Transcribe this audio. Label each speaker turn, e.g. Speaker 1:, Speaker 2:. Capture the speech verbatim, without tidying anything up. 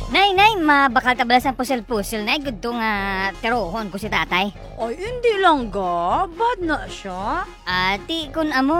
Speaker 1: Nay, nay, mabakal tablas ang pusil-pusil, nay. Gusto nga terohon ko si tatay.
Speaker 2: Ay, hindi lang ga. Bad na siya.
Speaker 1: Ati, kun amo,